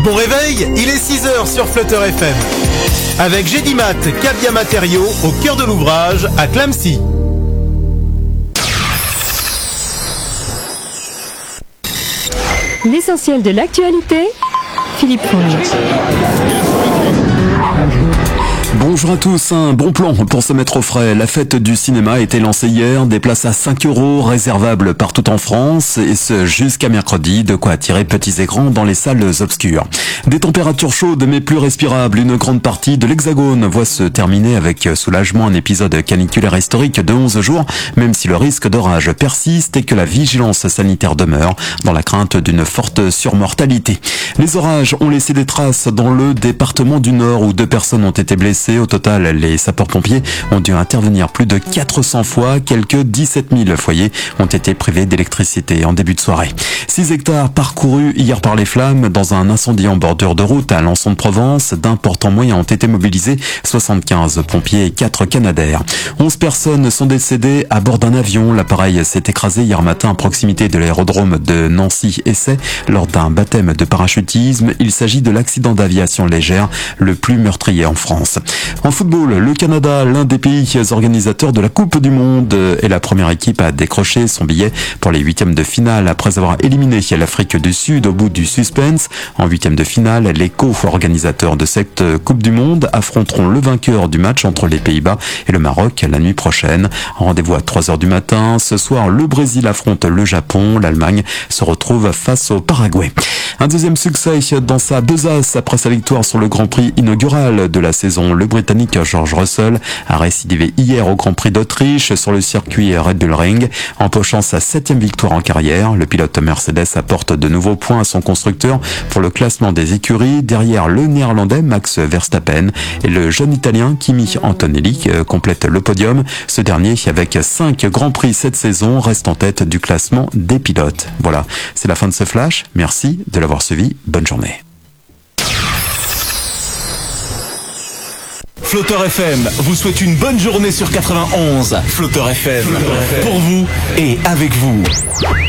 Bon réveil, il est 6h sur Flutter FM. Avec Gédimat, Cabia Matériaux, au cœur de l'ouvrage, à Clamecy. L'essentiel de l'actualité, Philippe Fonge. Bonjour à tous, un bon plan pour se mettre au frais. La fête du cinéma a été lancée hier, des places à 5 € réservables partout en France, et ce jusqu'à mercredi, de quoi attirer petits et grands dans les salles obscures. Des températures chaudes mais plus respirables, une grande partie de l'Hexagone voit se terminer avec soulagement un épisode caniculaire historique de 11 jours, même si le risque d'orage persiste et que la vigilance sanitaire demeure, dans la crainte d'une forte surmortalité. Les orages ont laissé des traces dans le département du Nord où 2 personnes ont été blessées. Au total, les sapeurs-pompiers ont dû intervenir plus de 400 fois. Quelques 17 000 foyers ont été privés d'électricité en début de soirée. 6 hectares parcourus hier par les flammes dans un incendie en bordure de route à Alençon de Provence. D'importants moyens ont été mobilisés, 75 pompiers et 4 Canadair. 11 personnes sont décédées à bord d'un avion. L'appareil s'est écrasé hier matin à proximité de l'aérodrome de Nancy-Essay lors d'un baptême de parachutisme. Il s'agit de l'accident d'aviation légère le plus meurtrier en France. En football, le Canada, l'un des pays organisateurs de la Coupe du Monde, est la première équipe à décrocher son billet pour les 8e de finale après avoir éliminé l'Afrique du Sud au bout du suspense. En 8e de finale, les co-organisateurs de cette Coupe du Monde affronteront le vainqueur du match entre les Pays-Bas et le Maroc la nuit prochaine. Rendez-vous à 3h du matin. Ce soir, le Brésil affronte le Japon. L'Allemagne se retrouve face au Paraguay. Un deuxième succès dans sa besace après sa victoire sur le Grand Prix inaugural de la saison. Le Britannique George Russell a récidivé hier au Grand Prix d'Autriche sur le circuit Red Bull Ring, empochant sa 7e victoire en carrière. Le pilote Mercedes apporte de nouveaux points à son constructeur pour le classement des écuries, derrière le Néerlandais Max Verstappen et le jeune Italien Kimi Antonelli complète le podium. Ce dernier, avec 5 Grands Prix cette saison, reste en tête du classement des pilotes. Voilà, c'est la fin de ce flash. Merci de l'avoir suivi. Bonne journée. Flutter FM vous souhaite une bonne journée sur 91. Flutter FM, pour vous et avec vous.